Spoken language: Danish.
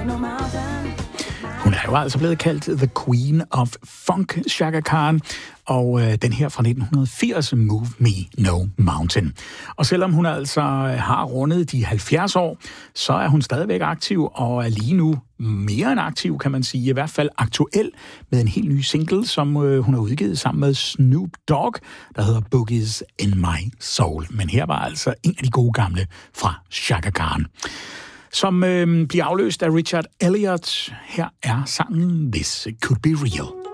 Hun er jo altså blevet kaldt The Queen of Funk, Chaka Khan, og den her fra 1980, Move Me No Mountain. Og selvom hun altså har rundet de 70 år, så er hun stadigvæk aktiv, og er lige nu mere end aktiv, kan man sige, i hvert fald aktuel, med en helt ny single, som hun har udgivet sammen med Snoop Dogg, der hedder Boogies in My Soul. Men her var altså en af de gode gamle fra Chaka Khan, som bliver afløst af Richard Elliott. Her er sangen This Could Be Real.